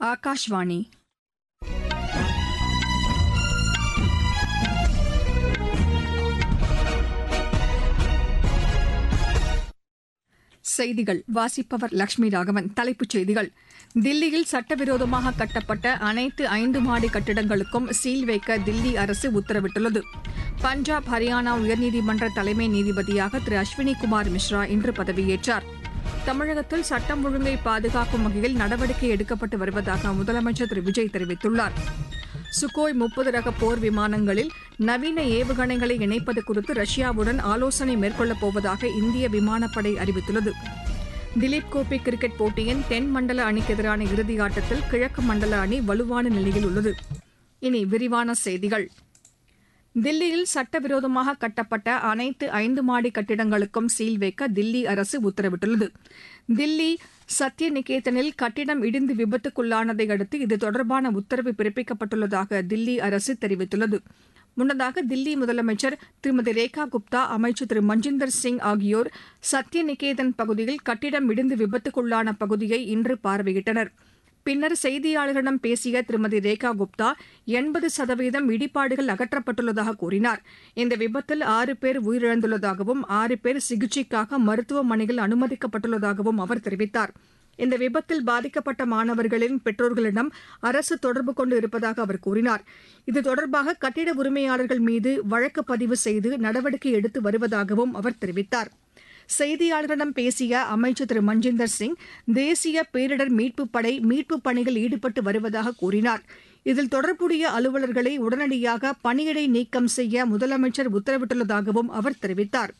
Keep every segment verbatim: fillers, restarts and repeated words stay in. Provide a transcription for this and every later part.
ஆகாஷ்வாணி. செய்திகள் வாசிப்பவர் லட்சுமி ராகவன். தலைப்புச் செய்திகள்: தில்லியில் சட்டவிரோதமாக கட்டப்பட்ட அனைத்து ஐந்து மாடி கட்டிடங்களுக்கும் சீல் வைக்க தில்லி அரசு உத்தரவிட்டுள்ளது. பஞ்சாப், ஹரியானா உயர்நீதிமன்ற தலைமை நீதிபதியாக திரு அஸ்வினி குமார் மிஸ்ரா இன்று பதவியேற்றார். தமிழகத்தில் சட்டம் ஒழுங்கை பாதுகாக்கும் வகையில் நடவடிக்கை எடுக்கப்பட்டு வருவதாக முதலமைச்சர் திரு விஜய் தெரிவித்துள்ளார். சுகோய் முப்பது ரக போர் விமானங்களில் நவீன ஏவுகணைகளை இணைப்பது குறித்து ரஷ்யாவுடன் ஆலோசனை மேற்கொள்ளப் போவதாக இந்திய விமானப்படை அறிவித்துள்ளது. திலீப் கோப்பை கிரிக்கெட் போட்டியின் தென் மண்டல அணிக்கு எதிரான இறுதி ஆட்டத்தில் கிழக்கு மண்டல அணி வலுவான நிலையில் உள்ளது. இனி விரிவான செய்திகள். தில்லியில் சட்டவிரோதமாக கட்டப்பட்ட அனைத்து ஐந்து மாடி கட்டிடங்களுக்கும் சீல் வைக்க தில்லி அரசு உத்தரவிட்டுள்ளது. தில்லி சத்ய நிகேதனில் கட்டிடம் இடிந்து விபத்துக்குள்ளானதை அடுத்து இது தொடர்பான உத்தரவு பிறப்பிக்கப்பட்டுள்ளதாக தில்லி அரசு தெரிவித்துள்ளது. முன்னதாக தில்லி முதலமைச்சர் திருமதி ரேகா குப்தா, அமைச்சர் திரு மஞ்சிந்தர் சிங் ஆகியோர் சத்ய நிகேதன் பகுதியில் கட்டிடம் இடிந்து விபத்துக்குள்ளான பகுதியை இன்று பார்வையிட்டனர். பின்னர் செய்தியாளர்களிடம் பேசிய திருமதி ரேகா குப்தா, எண்பது சதவீதம் இடிபாடுகள் அகற்றப்பட்டுள்ளதாக கூறினார். இந்த விபத்தில் ஆறு பேர் உயிரிழந்துள்ளதாகவும் ஆறு பேர் சிகிச்சைக்காக மருத்துவமனையில் அனுமதிக்கப்பட்டுள்ளதாகவும் அவர் தெரிவித்தார். இந்த விபத்தில் பாதிக்கப்பட்ட மாணவர்களின் பெற்றோர்களிடம் அரசு தொடர்பு கொண்டு இருப்பதாக அவர் கூறினார். இது தொடர்பாக கட்டிட உரிமையாளர்கள் மீது வழக்கு பதிவு செய்து நடவடிக்கை எடுத்து வருவதாகவும் அவர் தெரிவித்தார். செய்தியாளர்களிடம் பேசிய அமைச்சர் திரு மஞ்சிந்தர் சிங், தேசிய பேரிடர் மீட்புப் படை மீட்புப் பணியில் ஈடுபட்டு வருவதாக கூறினார். இதில் தொடர்புடைய அலுவலர்களை உடனடியாக பணியிடை நீக்கம் செய்ய முதலமைச்சர் உத்தரவிட்டுள்ளதாகவும் அவர் தெரிவித்தார்.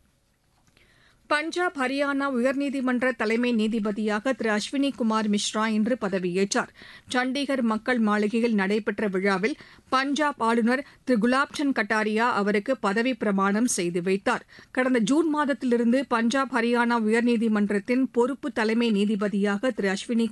பஞ்சாப், ஹரியானா உயர்நீதிமன்ற தலைமை நீதிபதியாக திரு அஸ்வினி குமார் மிஸ்ரா இன்று பதவியேற்றார். சண்டிகர் மக்கள் மாளிகையில் நடைபெற்ற விழாவில் பஞ்சாப் ஆளுநர் திரு குலாப்சந்த் கட்டாரியா அவருக்கு பதவிப் பிரமாணம் செய்து வைத்தார். கடந்த ஜூன் மாதத்திலிருந்து பஞ்சாப், ஹரியானா உயர்நீதிமன்றத்தின் பொறுப்பு தலைமை நீதிபதியாக திரு அஸ்வினி